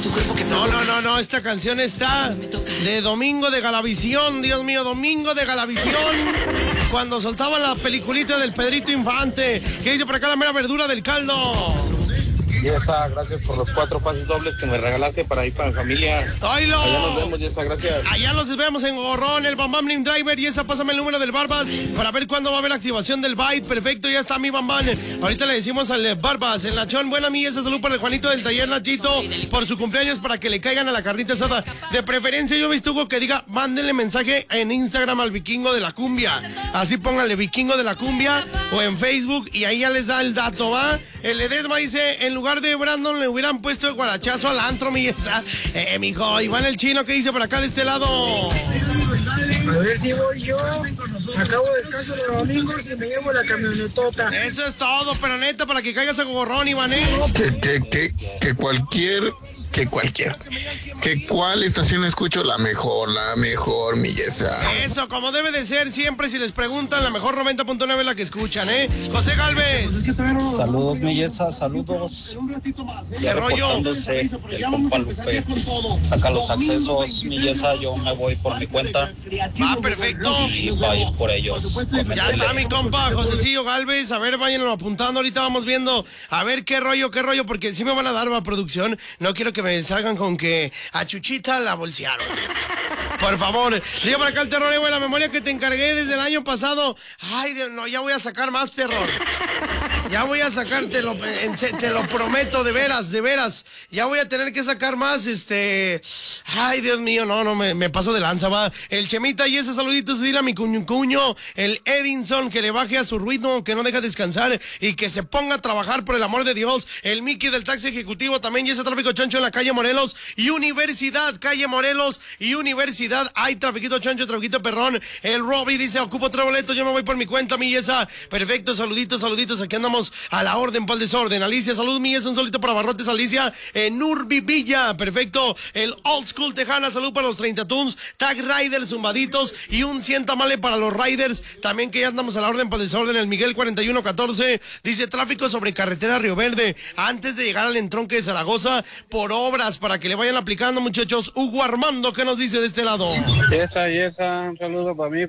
No, esta canción está de Domingo de Galavisión, Dios mío, Domingo de Galavisión, cuando soltaban la peliculita del Pedrito Infante, que dice por acá la mera verdura del caldo. Yesa, gracias por los 4 pases dobles que me regalaste para ir para mi familia. ¡Oilo! Allá nos vemos, Yesa, gracias. Allá los vemos en Gorrón, el Bam Bam Lim Driver. Yesa, pásame el número del Barbas para ver cuándo va a haber la activación del Byte. Perfecto, ya está mi Bam Bam. Ahorita le decimos al Barbas, el Nachón. Buena mi Yesa, salud para el Juanito del taller Nachito por su cumpleaños, para que le caigan a la carnita asada. De preferencia, yo he visto Hugo que diga, mándenle mensaje en Instagram al Vikingo de la Cumbia. Así pónganle Vikingo de la Cumbia o en Facebook y ahí ya les da el dato, ¿va? El Edesma dice, en lugar de Brandon le hubieran puesto el guarachazo al antro, mi Yesa. Mijo, Iván el Chino, ¿qué dice por acá de este lado? A ver si voy yo. Acabo de descanso los domingos y me llevo la camionetota. Eso es todo, pero neta, para que caigas a Gorrón, Iván, ¿Cuál estación escucho? La mejor, mi Yesa. Eso, como debe de ser siempre, si les preguntan, la mejor 90.9 es la que escuchan, José Galvez. Saludos, mi Yesa, saludos. ¿Qué rollo? El compa Lupe saca los accesos, mi Yesa, yo me voy por mi cuenta. Va, perfecto. Y va a ir por ellos. Ya está mi compa, Josecillo Galvez. A ver, váyanlo apuntando, ahorita vamos viendo. A ver qué rollo, porque sí me van a dar la producción. No quiero que me salgan con que a Chuchita la bolsearon. Por favor, diga para acá el terror, la memoria que te encargué desde el año pasado. Ay, Dios, no, ya voy a sacar más terror. Ya voy a sacar, te lo prometo, de veras. Ya voy a tener que sacar más, Ay, Dios mío, no, me paso de lanza, va. El Chemita y ese saludito se dile a mi cuño, el Edinson, que le baje a su ritmo, que no deja descansar y que se ponga a trabajar por el amor de Dios. El Mickey del taxi ejecutivo también, y ese tráfico choncho en la calle Morelos y Universidad, calle Morelos y Universidad. Hay trafiquito choncho, trafiquito perrón. El Robbie dice, ocupo 3 boletos, yo me voy por mi cuenta, mi Yesa. Perfecto, saluditos, aquí andamos a la orden para el desorden. Alicia, salud, mi Yesa, un solito para Barrotes, Alicia. Nurbi Villa, perfecto. El Old School Tejana, salud para los 30 Tunes. Tag Riders, zumbaditos y un 100 tamale para los Riders. También que ya andamos a la orden para el desorden. El Miguel 4114 dice, tráfico sobre carretera Río Verde antes de llegar al entronque de Zaragoza por obras, para que le vayan aplicando, muchachos. Hugo Armando, ¿qué nos dice de este lado? Yesa, un saludo para mí.